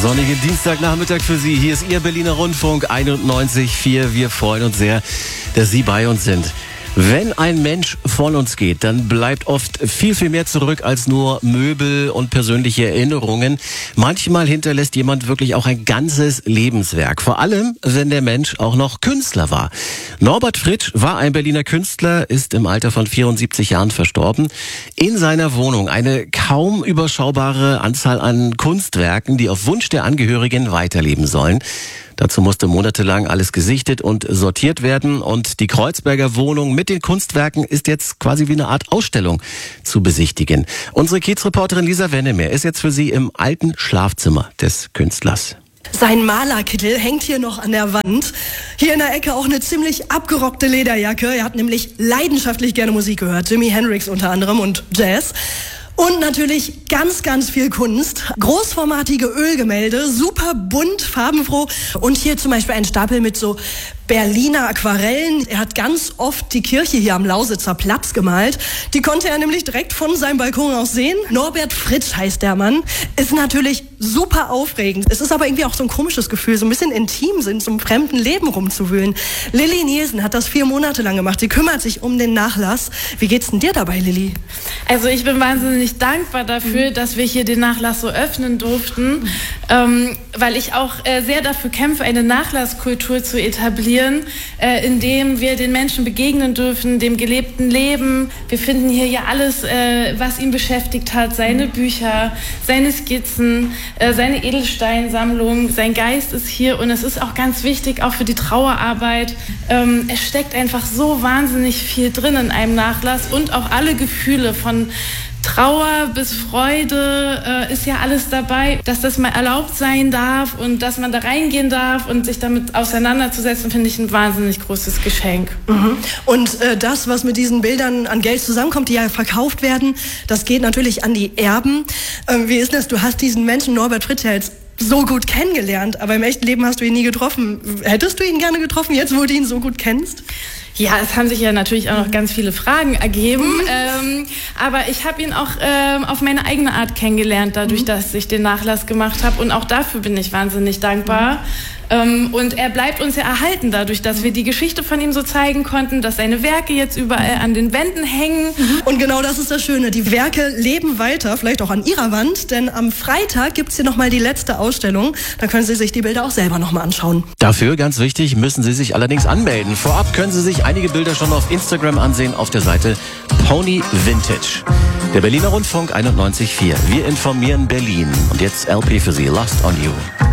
Sonnigen Dienstagnachmittag für Sie. Hier ist Ihr Berliner Rundfunk 91.4. Wir freuen uns sehr, dass Sie bei uns sind. Wenn ein Mensch von uns geht, dann bleibt oft viel, viel mehr zurück als nur Möbel und persönliche Erinnerungen. Manchmal hinterlässt jemand wirklich auch ein ganzes Lebenswerk. Vor allem, wenn der Mensch auch noch Künstler war. Norbert Fritsch war ein Berliner Künstler, ist im Alter von 74 Jahren verstorben. In seiner Wohnung eine kaum überschaubare Anzahl an Kunstwerken, die auf Wunsch der Angehörigen weiterleben sollen. Dazu musste monatelang alles gesichtet und sortiert werden, und die Kreuzberger Wohnung mit den Kunstwerken ist jetzt quasi wie eine Art Ausstellung zu besichtigen. Unsere Kiez-Reporterin Lisa Wennemer ist jetzt für Sie im alten Schlafzimmer des Künstlers. Sein Malerkittel hängt hier noch an der Wand. Hier in der Ecke auch eine ziemlich abgerockte Lederjacke. Er hat nämlich leidenschaftlich gerne Musik gehört, Jimi Hendrix unter anderem und Jazz. Und natürlich ganz, ganz viel Kunst. Großformatige Ölgemälde, super bunt, farbenfroh. Und hier zum Beispiel ein Stapel mit so Berliner Aquarellen. Er hat ganz oft die Kirche hier am Lausitzer Platz gemalt. Die konnte er nämlich direkt von seinem Balkon aus sehen. Norbert Fritsch heißt der Mann. Ist natürlich super aufregend. Es ist aber irgendwie auch so ein komisches Gefühl, so ein bisschen intim, so in so einem fremden Leben rumzuwühlen. Lilly Nielsen hat das 4 Monate lang gemacht. Sie kümmert sich um den Nachlass. Wie geht's denn dir dabei, Lilly? Also ich bin wahnsinnig dankbar dafür, dass wir hier den Nachlass so öffnen durften, weil ich auch sehr dafür kämpfe, eine Nachlasskultur zu etablieren, indem wir den Menschen begegnen dürfen, dem gelebten Leben. Wir finden hier ja alles, was ihn beschäftigt hat, seine Bücher, seine Skizzen, seine Edelsteinsammlung, sein Geist ist hier, und es ist auch ganz wichtig, auch für die Trauerarbeit. Es steckt einfach so wahnsinnig viel drin in einem Nachlass, und auch alle Gefühle von Trauer bis Freude ist ja alles dabei, dass das mal erlaubt sein darf und dass man da reingehen darf und sich damit auseinanderzusetzen, finde ich ein wahnsinnig großes Geschenk. Mhm. Und das, was mit diesen Bildern an Geld zusammenkommt, die ja verkauft werden, das geht natürlich an die Erben. Wie ist das? Du hast diesen Menschen Norbert Fritsch ja jetzt so gut kennengelernt, aber im echten Leben hast du ihn nie getroffen. Hättest du ihn gerne getroffen, jetzt wo du ihn so gut kennst? Ja, es haben sich ja natürlich auch noch ganz viele Fragen ergeben, aber ich habe ihn auch auf meine eigene Art kennengelernt, dadurch, dass ich den Nachlass gemacht habe, und auch dafür bin ich wahnsinnig dankbar. Und er bleibt uns ja erhalten dadurch, dass wir die Geschichte von ihm so zeigen konnten, dass seine Werke jetzt überall an den Wänden hängen. Und genau das ist das Schöne, die Werke leben weiter, vielleicht auch an Ihrer Wand, denn am Freitag gibt's hier nochmal die letzte Ausstellung. Da können Sie sich die Bilder auch selber nochmal anschauen. Dafür, ganz wichtig, müssen Sie sich allerdings anmelden. Vorab können Sie sich einige Bilder schon auf Instagram ansehen, auf der Seite Pony Vintage. Der Berliner Rundfunk 91.4. Wir informieren Berlin. Und jetzt LP für Sie, Lost on You.